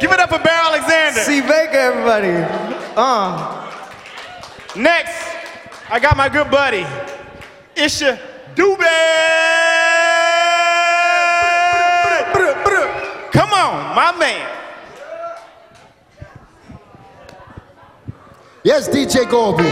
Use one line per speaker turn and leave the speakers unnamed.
Give it up for Bear Alexander.
C. Baker, everybody.
Next, I got my good buddy, Isha Dube. Come on, my man.
Yes, DJ Gorby.